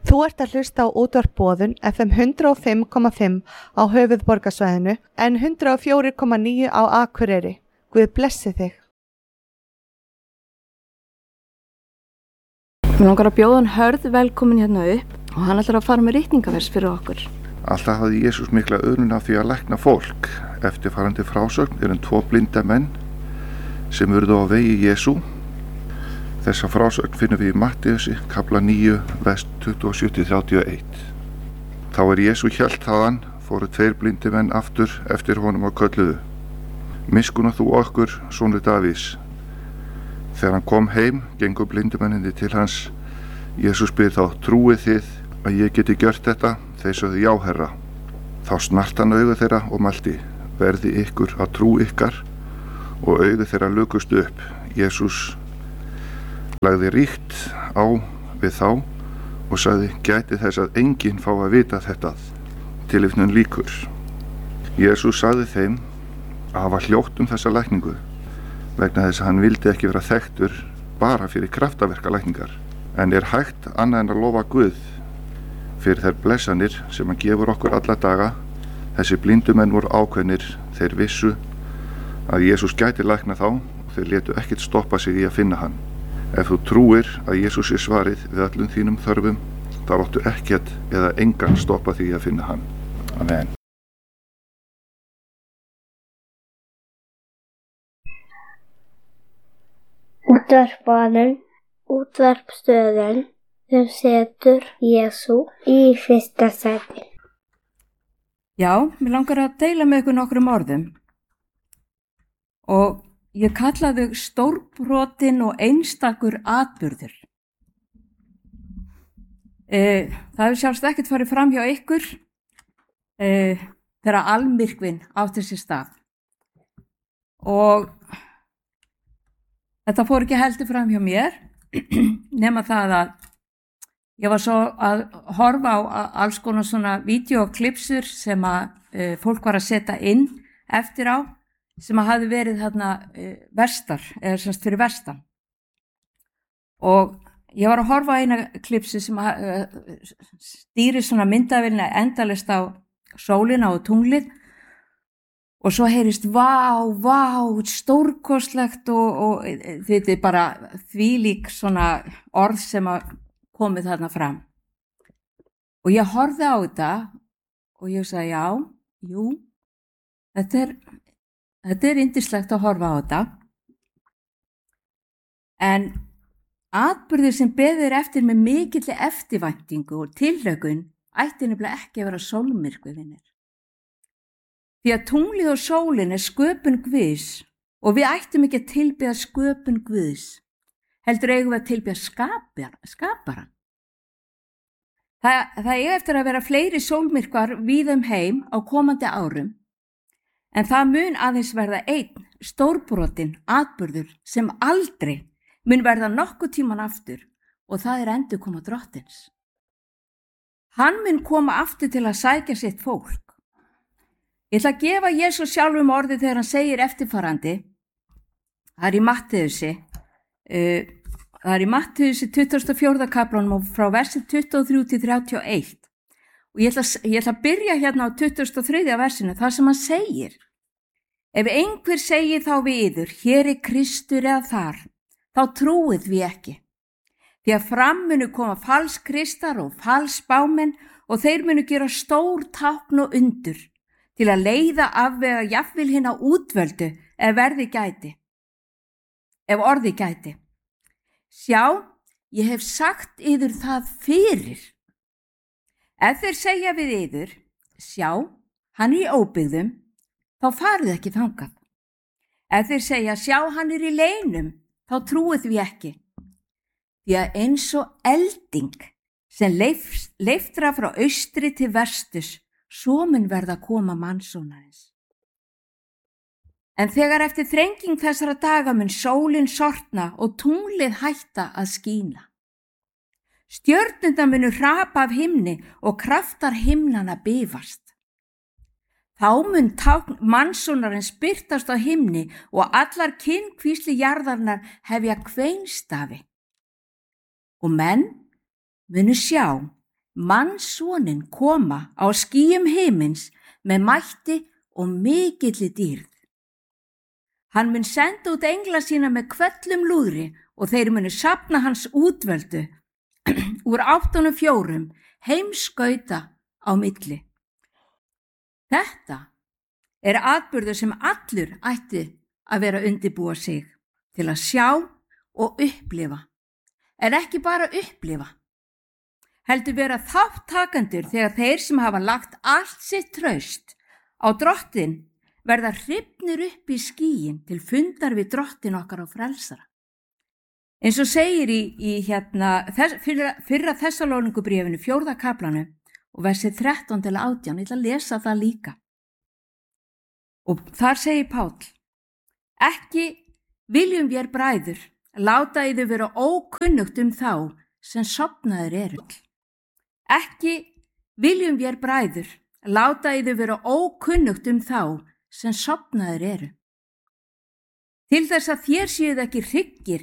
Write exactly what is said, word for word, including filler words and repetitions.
Þú ert að hlusta á útvarp Boðun F M hundrað og fimm komma fimm á höfuðborgarsvæðinu en hundrað og fjögur komma níu á Akureyri. Guð blessi þig. Mér langar að bjóða hann Hörð velkomin hérna upp og hann ætlar að fara með ritningavers fyrir okkur. Alltaf hafði Jesús mikla auðnun af því að lækna fólk. Eftirfarandi frásögn er um tvo blinda menn sem urðu á vegi Jesú. Þessa frásögn finnum við í Mattheusi, kafla níu, vers tuttugu og sjö til þrjátíu og eitt. Þá er Jesú hélt þaðan, fóru tveir blindi menn aftur eftir honum og kölluðu: Miskunna þú okkur, sonur Davís. Þegar hann kom heim, gengu blindumenninni til hans. Jesús spyr þá: Trúið þið að ég geti gjört þetta? Þeir sögðu: Já, herra. Þá snart hann augu þeirra og mælti: Verði ykkur að trú ykkar, og augu þeirra lukust upp. Jesús lagði ríkt á við þá og sagði: Gæti þess að enginn fá að vita þetta. Tilvitnun lýkur. Jesús sagði þeim að hafa hljótt um þessa lækningu vegna þess að hann vildi ekki vera þekktur bara fyrir kraftaverka lækningar, en er hægt annað en að lofa Guð fyrir þær blessanir sem hann gefur okkur alla daga. Þessi blindu menn voru ákveðnir, þeir vissu að Jesús gæti lækna þá og þeir létu ekkert stoppa sig í að finna hann. Ef þú trúir að Jesús er svarið við öllum þínum þörfum, þá áttu ekkert eða engan stoppa því að finna hann. Amen. Útvarpsbóðun, útvarpsstöðin sem setur Jesú í fyrsta sæti. Já, mér langar að deila með ykkur nokkrum orðum. Og ég kalla þau stórbrotin og einstakur atburður. E, það hefur sjálfst ekkert farið fram hjá ykkur e, þegar almyrkvinn átti sér stað. Og þetta fór ekki heldur fram hjá mér, nema það að ég var svo að horfa á alls konar svona vídeoklipsur sem að e, fólk var að setja inn eftir á, sem að hafi verið þarna uh, verstar, eða semst fyrir vestan. Og ég var að horfa á eina klipsi sem að uh, stýri svona myndavélina endalaust á sólina og tunglið og svo heyrist vá, vá, stórkostlegt og, og þetta er bara þvílík svona orð sem að komið þarna fram. Og ég horfði á þetta og ég sagði: Já, jú, þetta er Þetta er yndislegt að horfa á þetta, en atburðir sem beðið eftir með mikilli eftirvæntingu og tilhlökkun ætti nefnilega ekki að vera sólmyrkvivinir. Því að tunglið og sólin er sköpun Guðs og við ættum ekki að tilbiðja sköpun Guðs, heldur eigum við að tilbiðja skapar, skaparan. Það, það er eftir að vera fleiri sólmyrkvar víða um heim á komandi árum, en það mun aðeins verða einn stórbrotin atburður sem aldrei mun verða nokkuð tíman aftur og það er endurkoma drottins. Hann mun koma aftur til að sækja sitt fólk. Ég ætla að gefa Jesús sjálfum orðið þegar hann segir eftirfarandi. Það er í Mattheusi, uh, það er í Mattheusi tuttugasta og fjórða kaflanum og frá versi tuttugu og þrjú til þrjátíu og eitt. Og ég ætla, ég ætla að byrja hérna á tuttugasta og þriðja versinu, þar sem hann segir: Ef einhver segir þá við yður, hér er Kristur eða þar, þá trúið við ekki. Því að fram munu koma falskristar og falsspámenn og þeir munu gera stór tákn og undur til að leiða afvega jafnvel hinna útvöldu ef verði gæti. Ef orði gæti. Sjá, ég hef sagt yður það fyrir. Ef þeir segja við yður, sjá, hann er í óbyggðum, þá farið ekki þangað. Ef þeir segja, sjá, hann er í leynum, þá trúið við ekki. Því að eins og elding sem leif, leiftra frá austri til vestus, svo mun verða að koma mannsonarins. En þegar eftir þrenging þessara daga mun sólin sortna og tunglið hætta að skína. Stjörnurnar munu hrapa af himni og kraftar himnana bifast. Þá mun tákn mannsonarins birtast á himni og allar kynnkvísli jarðarinnar hefja kveinstafi. Og menn munu sjá Mannssoninn koma á skýjum himins með mætti og mikilli dýrð. Hann mun senda út engla sína með hvellum lúðri og þeir munu safna hans útvöldu úr áttunum fjórum heimskauta á milli. Þetta er atburður sem allur ætti að vera undirbúa sig til að sjá og upplifa, en ekki bara upplifa, heldur vera þáttakendur þegar þeir sem hafa lagt allt sitt traust á drottin verða hrifnir upp í skýin til fundar við drottin okkar og frelsara. Eins og segir í, í hérna, þess, fyrra, fyrra Þessalóníkubréfinu fjórða kaflanu og versið þrettán til átján, ég ætla að lesa það líka. Og þar segir Páll, ekki viljum vér bræður láta yður vera ókunnugt um þá sem sofnaðir eru. Ekki viljum vér bræður láta yður vera ókunnugt um þá sem sofnaðir eru. Til þess að þér séuð ekki hryggir